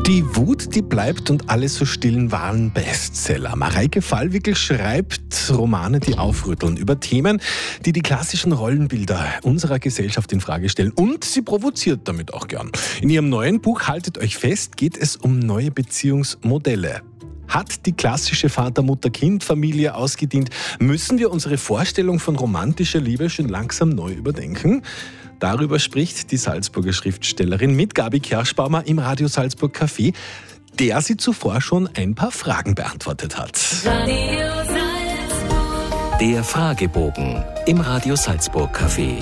Die Wut, die bleibt und alles so stillen waren Bestseller. Mareike Fallwickel schreibt Romane, die aufrütteln, über Themen, die die klassischen Rollenbilder unserer Gesellschaft in Frage stellen. Und sie provoziert damit auch gern. In ihrem neuen Buch Haltet euch fest geht es um neue Beziehungsmodelle. Hat die klassische Vater-Mutter-Kind-Familie ausgedient? Müssen wir unsere Vorstellung von romantischer Liebe schon langsam neu überdenken? Darüber spricht die Salzburger Schriftstellerin mit Gabi Kerschbaumer im Radio Salzburg Café, der sie zuvor schon ein paar Fragen beantwortet hat. Der Fragebogen im Radio Salzburg Café.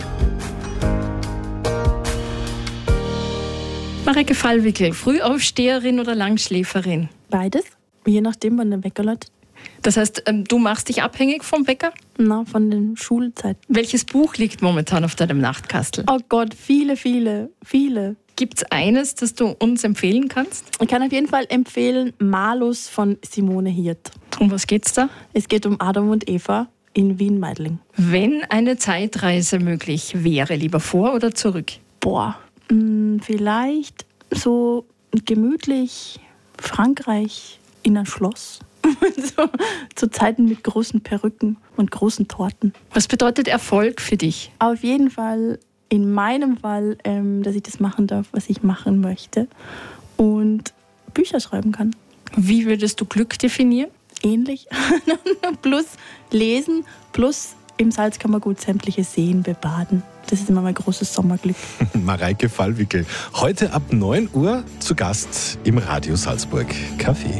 Mareike Fallwickel, Frühaufsteherin oder Langschläferin? Beides, je nachdem, wann der Wecker läutet. Das heißt, du machst dich abhängig vom Wecker? Na, von den Schulzeiten. Welches Buch liegt momentan auf deinem Nachtkastel? Oh Gott, viele. Gibt es eines, das du uns empfehlen kannst? Ich kann auf jeden Fall empfehlen Malus von Simone Hirt. Um was geht's da? Es geht um Adam und Eva in Wien-Meidling. Wenn eine Zeitreise möglich wäre, lieber vor oder zurück? Vielleicht so gemütlich Frankreich in ein Schloss. So, zu Zeiten mit großen Perücken und großen Torten. Was bedeutet Erfolg für dich? Auf jeden Fall, in meinem Fall, dass ich das machen darf, was ich machen möchte und Bücher schreiben kann. Wie würdest du Glück definieren? Ähnlich. Plus lesen, plus im Salzkammergut sämtliche Seen bebaden. Das ist immer mein großes Sommerglück. Mareike Fallwickel, heute ab 9 Uhr zu Gast im Radio Salzburg Café.